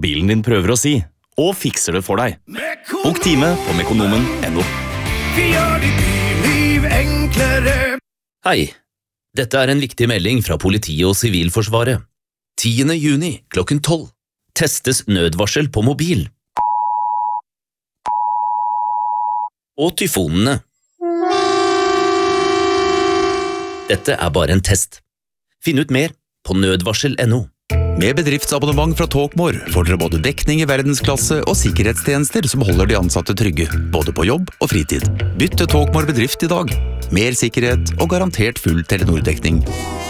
mobilen din prøver å si, og fikser det for deg. Bok time på mekonomen.no. Vi gjør ditt byliv enklere. Hei, dette er en viktig melding fra politiet og Sivilforsvaret. 10. juni klokken 12 testes nødvarsel på mobil. Og tyfonene. Dette er bare en test. Finn ut mer på nødvarsel.no. Med bedriftsabonnement fra Talkmore får dere både dekning i verdensklasse og sikkerhetstjenester som holder de ansatte trygge, både på jobb og fritid. Bytt til Talkmore bedrift i dag. Mer sikkerhet og garantert full Telenor-dekning.